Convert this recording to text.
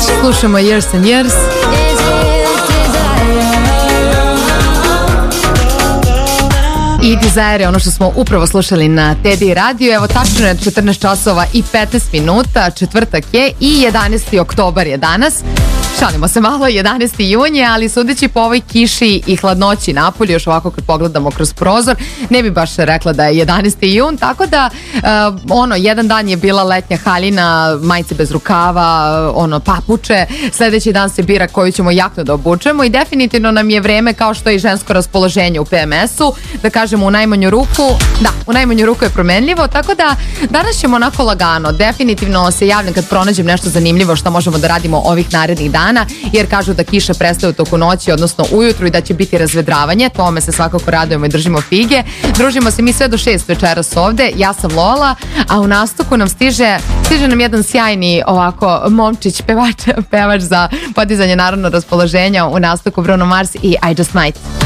Slušamo Years and Years. I Desire je ono što smo upravo slušali na Teddy radio. Evo, tačno je 14 časova i 15 minuta, četvrtak je i 11. oktobar je danas. Šalimo se malo, 11. jun je, ali sudeći po ovoj kiši i hladnoći napolju, još ovako kad pogledamo kroz prozor, ne bi baš rekla da je 11. jun, tako da jedan dan je bila letnja haljina, majice bez rukava, papuče, sledeći dan se bira koju ćemo jaknu da obučemo i definitivno nam je vreme, kao što je i žensko raspoloženje u PMS-u, da kažemo u najmanju ruku je promenljivo, tako da danas ćemo onako lagano, definitivno se javljam kad pronađem nešto zanimljivo što možemo da radimo ovih narednih dana, jer kažu da kiša prestaje u toku noći, odnosno ujutru, i da će biti razvedravanje. Tome se svakako radujemo i držimo fige. Družimo se mi sve do 6 večeras ovde. Ja sam Lola, a u nastupu nam stiže nam jedan sjajni ovako momčić, pevač za podizanje narodnog raspoloženja u nastupu, Bruno Mars i I Just Might.